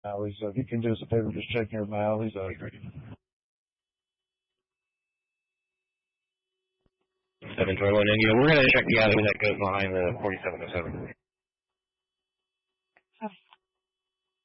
alleys. So if you can do us a favor, just check your alleys. 721, and we're going to check the alley that goes behind the 4707.